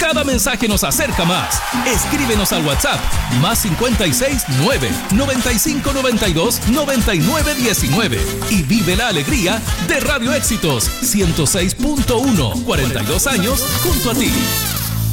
Cada mensaje nos acerca más. Escríbenos al WhatsApp +56 9 95 92 99 19 y vive la alegría de Radio Éxitos 106.1. 42 años junto a ti.